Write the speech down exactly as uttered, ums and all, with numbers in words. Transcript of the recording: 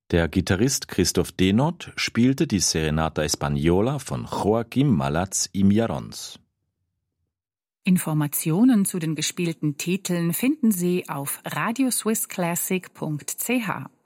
Der Gitarrist Christoph Denot spielte die Serenata Española von Joaquim Malats y Mirons. Informationen zu den gespielten Titeln finden Sie auf radioswissclassic punkt c h.